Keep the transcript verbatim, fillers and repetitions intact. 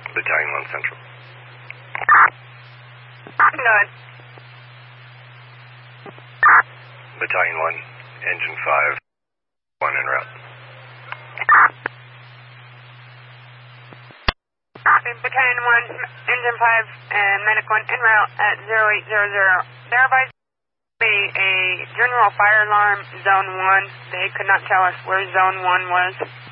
Battalion one Central. Good. Battalion one, Engine five, one en route. Battalion one, Engine five, and Medic one en route at zero eight zero zero. There advised be a general fire alarm, Zone one. They could not tell us where Zone one was.